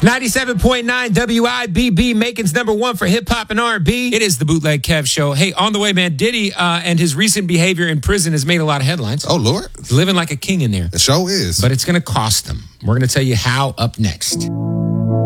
97.9 WIBB, Macon's number one for hip hop and R&B. It is the Bootleg Kev Show. Hey, on the way, man, Diddy and his recent behavior in prison has made a lot of headlines. Oh, Lord. He's living like a king in there. The show is. But it's going to cost him. We're going to tell you how up next.